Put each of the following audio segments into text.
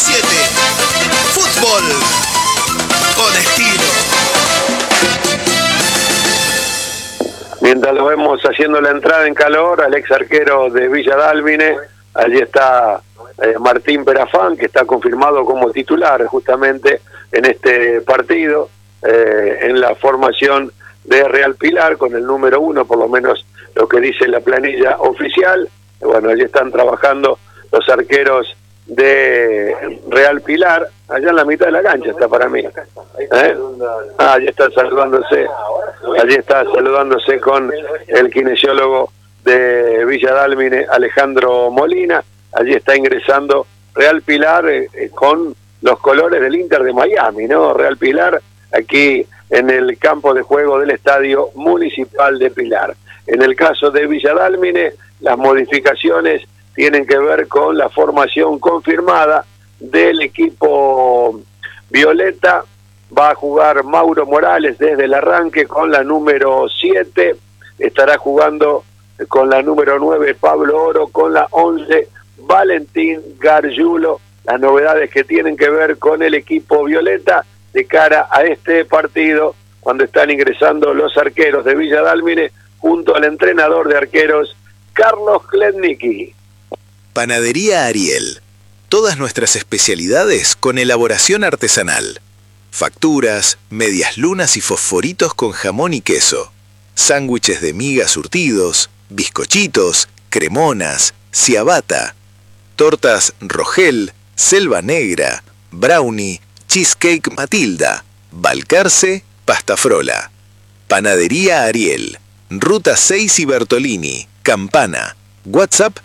6:17. Fútbol con estilo. Mientras lo vemos haciendo la entrada en calor al ex arquero de Villa Dálmine, allí está Martín Perafán, que está confirmado como titular justamente en este partido, en la formación de Real Pilar, con el número 1, por lo menos lo que dice la planilla oficial. Bueno, allí están trabajando los arqueros de Real Pilar, allá en la mitad de la cancha está para mí. Allí está saludándose con el kinesiólogo de Villa Dálmine, Alejandro Molina. Allí está ingresando Real Pilar con los colores del Inter de Miami, ¿no? Real Pilar aquí en el campo de juego del Estadio Municipal de Pilar. En el caso de Villa Dálmine, las modificaciones tienen que ver con la formación confirmada del equipo violeta. Va a jugar Mauro Morales desde el arranque con la número 7, estará jugando con la número 9 Pablo Oro, con la 11 Valentín Gargiulo. Las novedades que tienen que ver con el equipo violeta de cara a este partido, cuando están ingresando los arqueros de Villa Dálmine junto al entrenador de arqueros Carlos Klednicki. Panadería Ariel. Todas nuestras especialidades con elaboración artesanal. Facturas, medias lunas y fosforitos con jamón y queso. Sándwiches de miga surtidos, bizcochitos, cremonas, ciabatta. Tortas Rogel, Selva Negra, Brownie, Cheesecake Matilda, Balcarce, Pasta Frola. Panadería Ariel. Ruta 6 y Bertolini, Campana. WhatsApp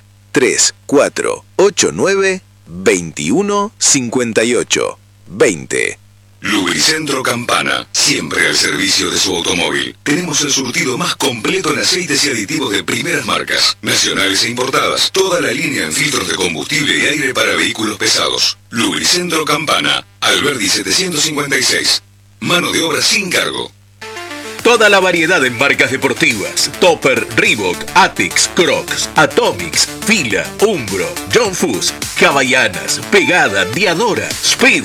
3489 21 58 20. Lubricentro Campana, siempre al servicio de su automóvil. Tenemos el surtido más completo en aceites y aditivos de primeras marcas, nacionales e importadas. Toda la línea en filtros de combustible y aire para vehículos pesados. Lubricentro Campana, Alberdi 756. Mano de obra sin cargo. Toda la variedad en marcas deportivas: Topper, Reebok, Atix, Crocs, Atomics, Fila, Umbro, John Fuss, Havaianas, Pegada, Diadora, Speed,